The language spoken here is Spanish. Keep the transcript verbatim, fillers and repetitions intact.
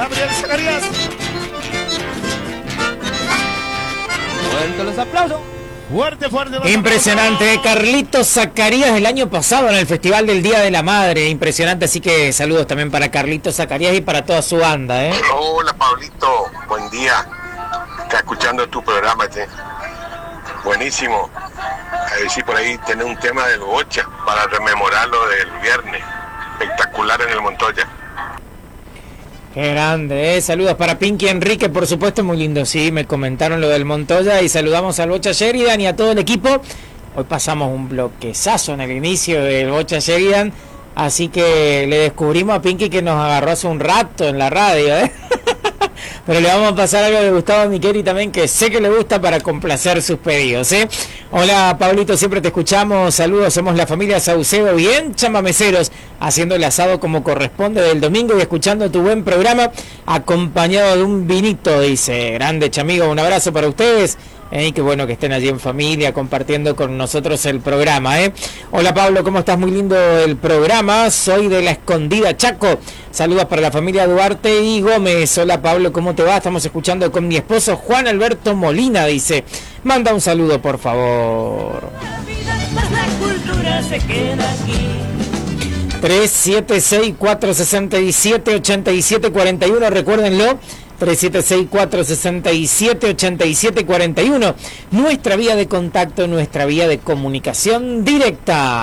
Gabriel Zacarías. Fuerte los aplausos. Fuerte, fuerte. Los Impresionante, aplausos. Carlitos Zacarías el año pasado en el Festival del Día de la Madre. Impresionante, así que saludos también para Carlitos Zacarías y para toda su banda, ¿eh? Hola Pablito, buen día. Está escuchando tu programa, este. Buenísimo. A ver si por ahí tenés un tema del Bocha para rememorarlo del viernes. Espectacular en el Montoya. Qué grande, ¿eh? Saludos para Pinky Enrique, por supuesto, muy lindo, sí, me comentaron lo del Montoya y saludamos al Bocha Sheridan y a todo el equipo. Hoy pasamos un bloquezazo en el inicio del Bocha Sheridan, así que le descubrimos a Pinky que nos agarró hace un rato en la radio, ¿eh? Pero le vamos a pasar algo de Gustavo Micheli también, que sé que le gusta para complacer sus pedidos, ¿eh? Hola, Pablito, siempre te escuchamos. Saludos, somos la familia Saucedo, bien chamameceros, haciendo el asado como corresponde del domingo y escuchando tu buen programa, acompañado de un vinito, dice. Grande, chamigo, un abrazo para ustedes. Eh, qué bueno que estén allí en familia compartiendo con nosotros el programa, ¿eh? Hola Pablo, ¿cómo estás? Muy lindo el programa. Soy de La Escondida, Chaco. Saludos para la familia Duarte y Gómez. Hola Pablo, ¿cómo te va? Estamos escuchando con mi esposo Juan Alberto Molina, dice. Manda un saludo, por favor. tres siete seis cuatro seis siete ocho siete cuatro uno, recuérdenlo. tres siete seis cuatro seis siete ocho siete cuatro uno, nuestra vía de contacto, nuestra vía de comunicación directa.